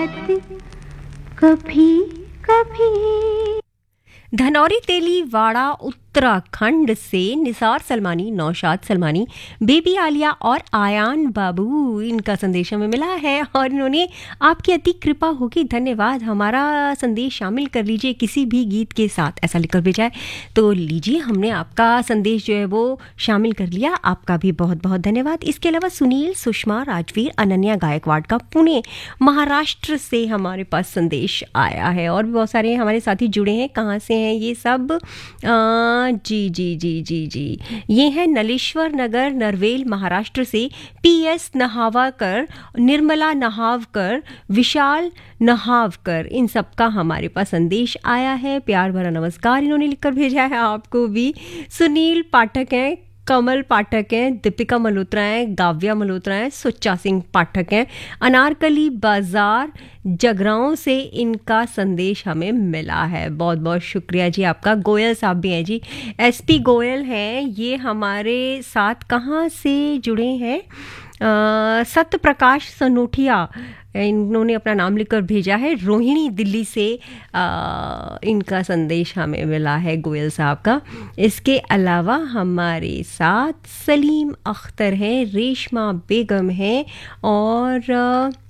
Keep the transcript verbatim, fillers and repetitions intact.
बात कभी कभी। धनौरी तेलीवाड़ा उत्तराखंड से निसार सलमानी, नौशाद सलमानी, बेबी आलिया और आयान बाबू, इनका संदेश हमें मिला है और इन्होंने आपकी अति कृपा होगी, धन्यवाद, हमारा संदेश शामिल कर लीजिए किसी भी गीत के साथ, ऐसा लिखकर भेजा है। तो लीजिए, हमने आपका संदेश जो है वो शामिल कर लिया, आपका भी बहुत बहुत धन्यवाद। इसके अलावा सुनील, सुषमा, राजवीर, अनन्या गायकवाड़ का पुणे महाराष्ट्र से हमारे पास संदेश आया है और भी बहुत सारे हमारे साथी जुड़े हैं। कहाँ से हैं ये सब? आ, जी जी जी जी जी ये है नलेश्वर नगर, नरवेल, महाराष्ट्र से पी एस नहावाकर, निर्मला नहावकर, विशाल नहावकर, इन सब का हमारे पास संदेश आया है। प्यार भरा नमस्कार इन्होंने लिखकर भेजा है आपको भी। सुनील पाठक हैं, कमल पाठक हैं, दीपिका मल्होत्रा हैं, गाव्या मल्होत्रा हैं, सुच्चा सिंह पाठक हैं, अनारकली बाजार जगराओं से इनका संदेश हमें मिला है। बहुत बहुत शुक्रिया जी आपका। गोयल साहब भी हैं जी, एसपी गोयल हैं, ये हमारे साथ कहाँ से जुड़े हैं? सत्य प्रकाश सनोठिया, इन्होंने अपना नाम लिखकर भेजा है। रोहिणी दिल्ली से आ, इनका संदेश हमें मिला है गोयल साहब का। इसके अलावा हमारे साथ सलीम अख्तर हैं, रेशमा बेगम हैं और